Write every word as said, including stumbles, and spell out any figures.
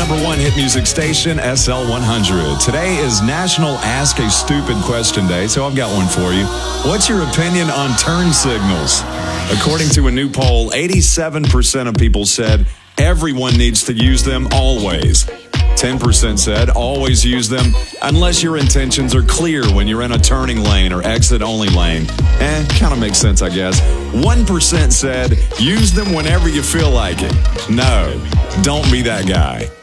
number one hit music station, S L one hundred. Today is National Ask a Stupid Question Day, so I've got one for you. What's your opinion on turn signals? According to a new poll, eighty-seven percent of people said everyone needs to use them always. ten percent said always use them unless your intentions are clear when you're in a turning lane or exit-only lane. Eh, kind of makes sense, I guess. one percent said use them whenever you feel like it. No, don't be that guy.